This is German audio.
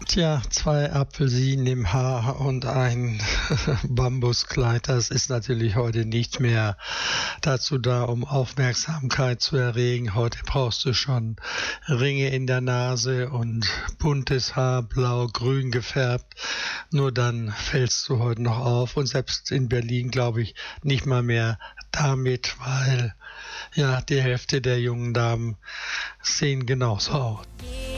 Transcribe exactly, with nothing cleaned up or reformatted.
Tja, zwei Apfelsinen im Haar und ein Bambuskleid, das ist natürlich heute nicht mehr dazu da, um Aufmerksamkeit zu erregen. Heute brauchst du schon Ringe in der Nase und buntes Haar, blau, grün gefärbt. Nur dann fällst du heute noch auf. Und selbst in Berlin, glaube ich, nicht mal mehr damit, weil ja die Hälfte der jungen Damen sehen genauso aus.